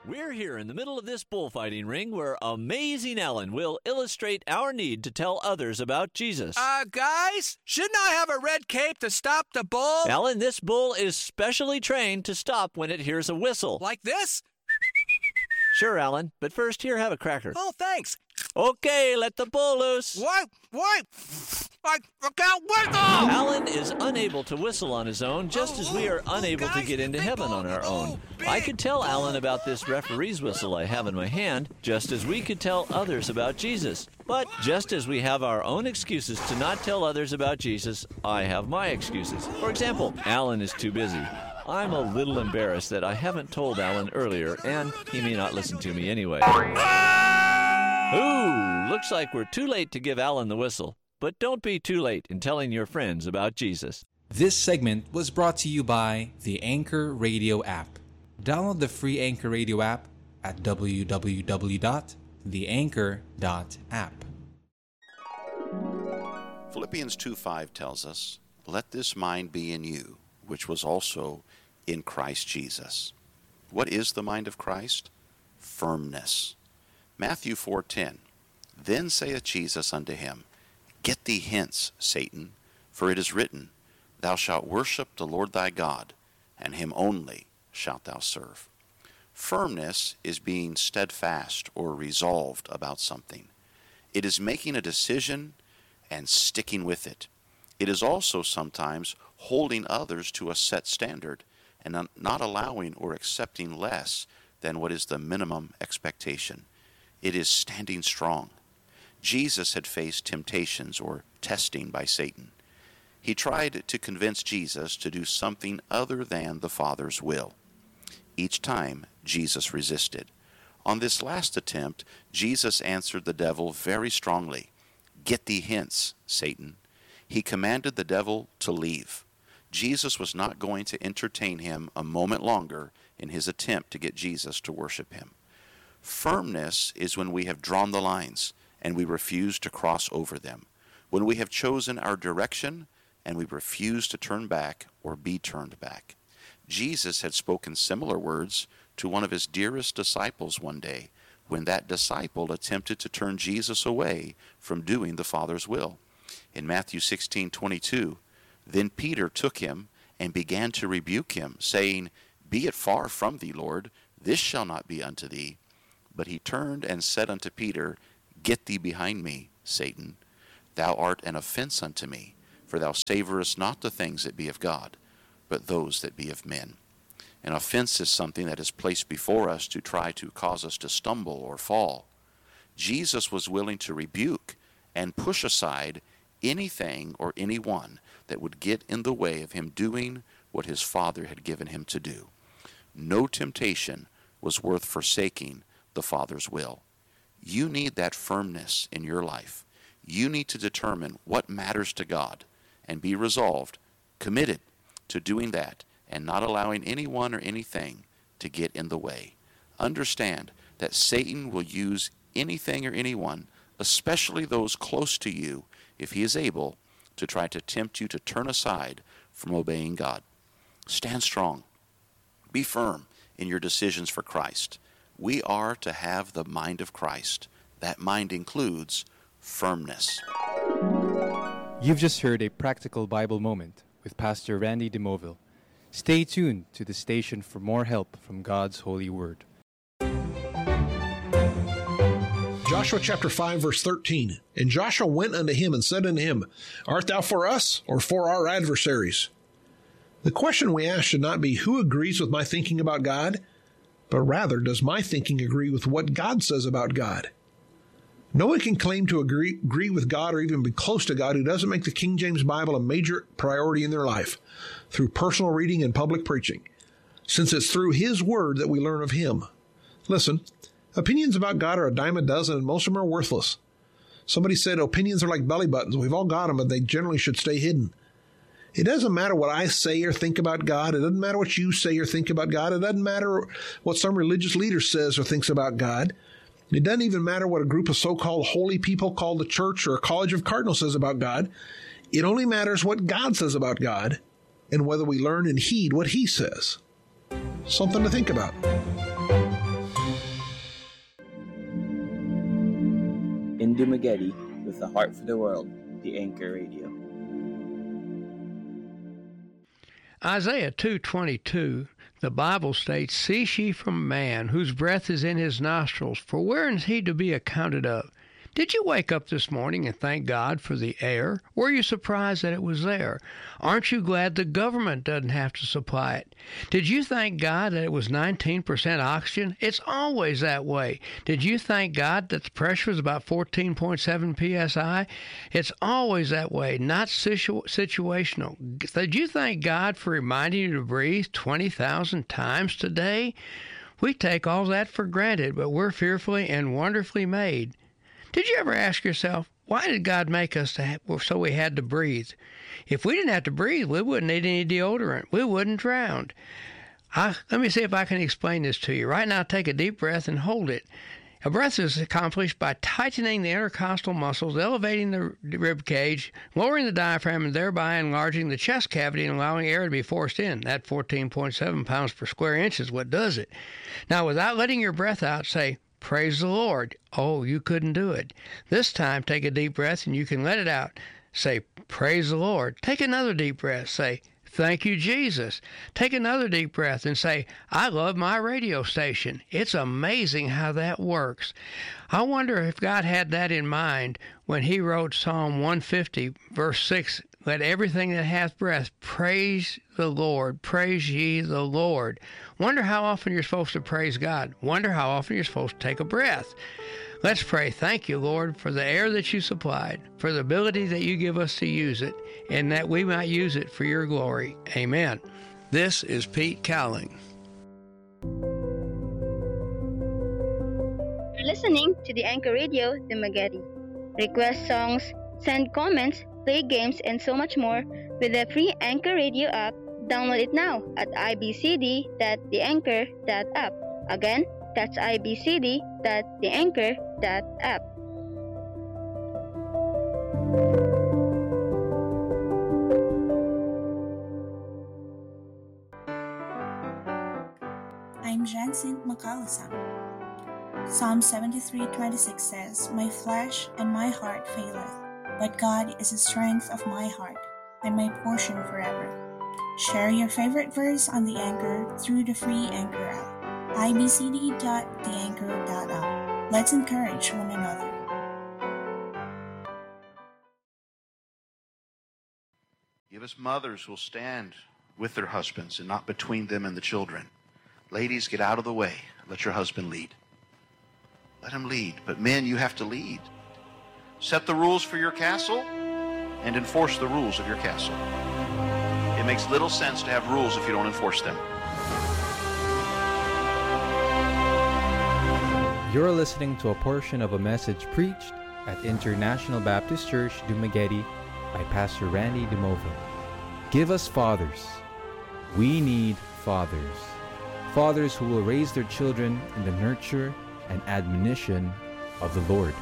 We're here in the middle of this bullfighting ring where Amazing Alan will illustrate our need to tell others about Jesus. Guys, shouldn't I have a red cape to stop the bull? Alan, this bull is specially trained to stop when it hears a whistle. Like this? Sure, Alan, but first here, have a cracker. Oh, thanks. Okay, let the bull loose. What? I can't whistle! Alan is unable to whistle on his own, just as we are unable to get into heaven on our own. I could tell Alan about this referee's whistle I have in my hand, just as we could tell others about Jesus. But just as we have our own excuses to not tell others about Jesus, I have my excuses. For example, Alan is too busy. I'm a little embarrassed that I haven't told Alan earlier, and he may not listen to me anyway. Ooh, looks like we're too late to give Alan the whistle. But don't be too late in telling your friends about Jesus. This segment was brought to you by the Anchor Radio app. Download the free Anchor Radio app at www.theanchor.app. Philippians 2:5 tells us, "Let this mind be in you, which was also in Christ Jesus." What is the mind of Christ? Firmness. Matthew 4:10, "Then saith Jesus unto him, Get thee hence, Satan, for it is written, Thou shalt worship the Lord thy God, and him only shalt thou serve." Firmness is being steadfast or resolved about something. It is making a decision and sticking with it. It is also sometimes holding others to a set standard and not allowing or accepting less than what is the minimum expectation. It is standing strong. Jesus had faced temptations or testing by Satan. He tried to convince Jesus to do something other than the Father's will. Each time, Jesus resisted. On this last attempt, Jesus answered the devil very strongly. "Get thee hence, Satan." He commanded the devil to leave. Jesus was not going to entertain him a moment longer in his attempt to get Jesus to worship him. Firmness is when we have drawn the lines and we refuse to cross over them, when we have chosen our direction and we refuse to turn back or be turned back. Jesus had spoken similar words to one of his dearest disciples one day when that disciple attempted to turn Jesus away from doing the Father's will. In Matthew 16:22, "Then Peter took him and began to rebuke him, saying, Be it far from thee, Lord, this shall not be unto thee. But he turned and said unto Peter, Get thee behind me, Satan. Thou art an offense unto me, for thou savorest not the things that be of God, but those that be of men." An offense is something that is placed before us to try to cause us to stumble or fall. Jesus was willing to rebuke and push aside anything or anyone that would get in the way of him doing what his Father had given him to do. No temptation was worth forsaking the Father's will. You need that firmness in your life. You need to determine what matters to God and be resolved, committed to doing that and not allowing anyone or anything to get in the way. Understand that Satan will use anything or anyone, especially those close to you, if he is able, to try to tempt you to turn aside from obeying God. Stand strong. Be firm in your decisions for Christ. We are to have the mind of Christ. That mind includes firmness. You've just heard a practical Bible moment with Pastor Randy DeMoville. Stay tuned to the station for more help from God's holy word. Joshua chapter 5, verse 13. "And Joshua went unto him and said unto him, Art thou for us or for our adversaries?" The question we ask should not be who agrees with my thinking about God, but rather, does my thinking agree with what God says about God? No one can claim to agree with God or even be close to God who doesn't make the King James Bible a major priority in their life through personal reading and public preaching, since it's through His Word that we learn of Him. Listen, opinions about God are a dime a dozen, and most of them are worthless. Somebody said opinions are like belly buttons. We've all got them, but they generally should stay hidden. It doesn't matter what I say or think about God. It doesn't matter what you say or think about God. It doesn't matter what some religious leader says or thinks about God. It doesn't even matter what a group of so-called holy people called the church or a college of cardinals says about God. It only matters what God says about God and whether we learn and heed what He says. Something to think about. Dumaguete with a heart for the world, the Anchor Radio. Isaiah 2:22, the Bible states, "Cease ye from man, whose breath is in his nostrils, for where is he to be accounted of?" Did you wake up this morning and thank God for the air? Were you surprised that it was there? Aren't you glad the government doesn't have to supply it? Did you thank God that it was 19% oxygen? It's always that way. Did you thank God that the pressure was about 14.7 psi? It's always that way, not situational. Did you thank God for reminding you to breathe 20,000 times today? We take all that for granted, but we're fearfully and wonderfully made. Did you ever ask yourself, why did God make us so we had to breathe? If we didn't have to breathe, we wouldn't need any deodorant. We wouldn't drown. Let me see if I can explain this to you. Right now, take a deep breath and hold it. A breath is accomplished by tightening the intercostal muscles, elevating the rib cage, lowering the diaphragm, and thereby enlarging the chest cavity and allowing air to be forced in. That 14.7 pounds per square inch is what does it. Now, without letting your breath out, say, "Praise the Lord." Oh, you couldn't do it. This time, take a deep breath and you can let it out. Say, "Praise the Lord." Take another deep breath. Say, "Thank you, Jesus." Take another deep breath and say, "I love my radio station." It's amazing how that works. I wonder if God had that in mind when he wrote Psalm 150, verse 6, "Let everything that hath breath praise the Lord. Praise ye the Lord." Wonder how often you're supposed to praise God. Wonder how often you're supposed to take a breath. Let's pray. Thank you, Lord, for the air that you supplied, for the ability that you give us to use it, and that we might use it for your glory. Amen. This is Pete Cowling. You're listening to the Anchor Radio, Dumaguete. Request songs, send comments, play games, and so much more with the free Anchor Radio app. Download it now at ibcd.theanchor.app. Again, that's ibcd.theanchor.app. I'm Jacinth Macalisang. Psalm 73:26 says, "My flesh and my heart faileth, but God is the strength of my heart and my portion forever." Share your favorite verse on the Anchor through the free Anchor app. ibcd.theanchor.app. Let's encourage one another. Give us mothers who will stand with their husbands and not between them and the children. Ladies, get out of the way. Let your husband lead. Let him lead. But men, you have to lead. Set the rules for your castle and enforce the rules of your castle. It makes little sense to have rules if you don't enforce them. You're listening to a portion of a message preached at International Baptist Church, Dumaguete, by Pastor Randy DeMoville. Give us fathers. We need fathers. Fathers who will raise their children in the nurture and admonition of the Lord.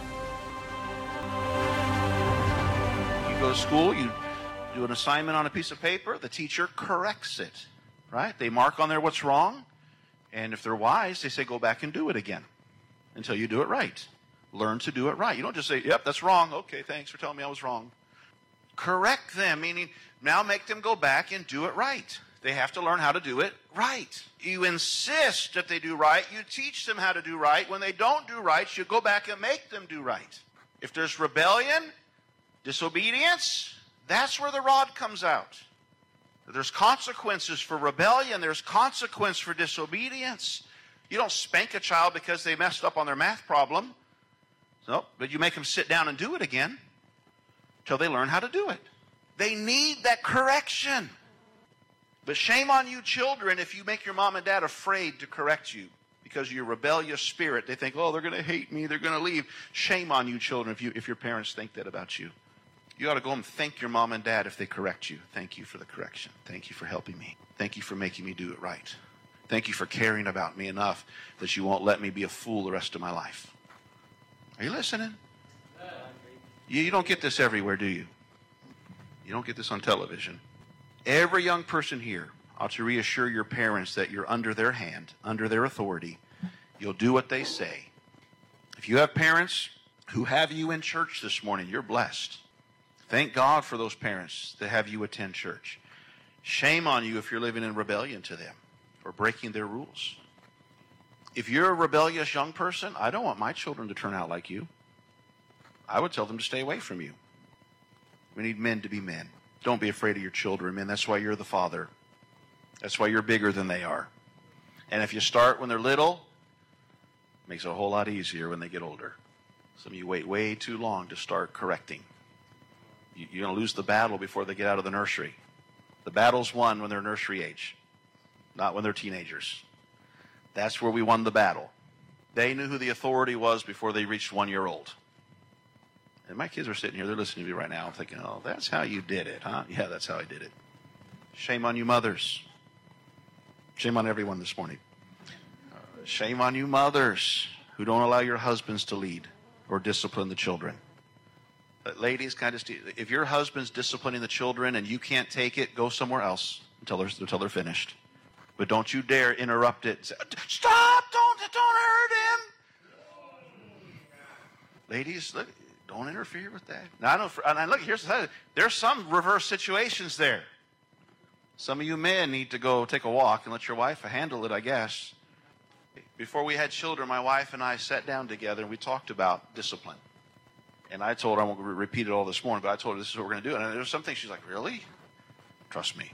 You go to school, you do an assignment on a piece of paper, the teacher corrects it, right? They mark on there what's wrong, and if they're wise, they say go back and do it again until you do it right. Learn to do it right. You don't just say, "Yep, that's wrong. Okay, thanks for telling me I was wrong." Correct them, meaning now make them go back and do it right. They have to learn how to do it right. You insist that they do right. You teach them how to do right. When they don't do right, you go back and make them do right. If there's rebellion, disobedience, that's where the rod comes out. There's consequences for rebellion. There's consequence for disobedience. You don't spank a child because they messed up on their math problem. No, but you make them sit down and do it again until they learn how to do it. They need that correction. But shame on you children if you make your mom and dad afraid to correct you because of your rebellious spirit. They think, "Oh, they're going to hate me. They're going to leave." Shame on you children if your parents think that about you. You ought to go and thank your mom and dad if they correct you. Thank you for the correction. Thank you for helping me. Thank you for making me do it right. Thank you for caring about me enough that you won't let me be a fool the rest of my life. Are you listening? You don't get this everywhere, do you? You don't get this on television. Every young person here ought to reassure your parents that you're under their hand, under their authority. You'll do what they say. If you have parents who have you in church this morning. You're blessed. Thank God for those parents that have you attend church. Shame on you if you're living in rebellion to them or breaking their rules. If you're a rebellious young person, I don't want my children to turn out like you. I would tell them to stay away from you. We need men to be men. Don't be afraid of your children, men. That's why you're the father. That's why you're bigger than they are. And if you start when they're little, it makes it a whole lot easier when they get older. Some of you wait way too long to start correcting. You're going to lose the battle before they get out of the nursery. The battle's won when they're nursery age, not when they're teenagers. That's where we won the battle. They knew who the authority was before they reached 1 year old. And my kids are sitting here, they're listening to me right now. I'm thinking, oh, that's how you did it, huh? Yeah, that's how I did it. Shame on you mothers. Shame on everyone this morning. Shame on you mothers who don't allow your husbands to lead or discipline the children. Ladies, if your husband's disciplining the children and you can't take it, go somewhere else until they're finished. But don't you dare interrupt it and say, stop, don't hurt him. Ladies, look, don't interfere with that. Now, look, here's the thing. There's some reverse situations there. Some of you men need to go take a walk and let your wife handle it, I guess. Before we had children, my wife and I sat down together and we talked about discipline. And I told her, I won't repeat it all this morning, but I told her this is what we're going to do. And there was some things she's like, really? Trust me.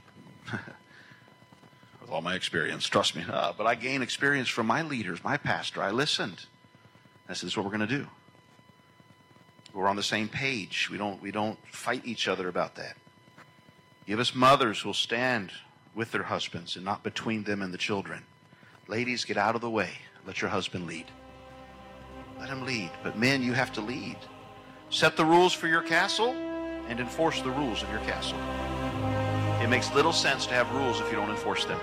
With all my experience, trust me. But I gained experience from my leaders, my pastor. I listened. I said, this is what we're going to do. We're on the same page. We don't fight each other about that. Give us mothers who will stand with their husbands and not between them and the children. Ladies, get out of the way. Let your husband lead. Let him lead. But men, you have to lead. Set the rules for your castle and enforce the rules of your castle. It makes little sense to have rules if you don't enforce them.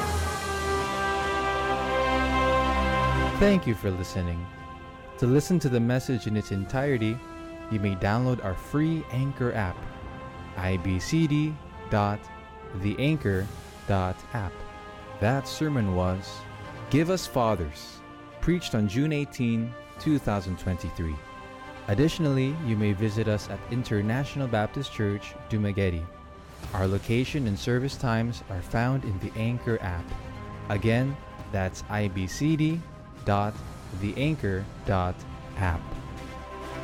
Thank you for listening. To listen to the message in its entirety, you may download our free Anchor app, ibcd.theanchor.app. That sermon was Give Us Fathers, preached on June 18, 2023. Additionally, you may visit us at International Baptist Church, Dumaguete. Our location and service times are found in the Anchor app. Again, that's ibcd.theanchor.app.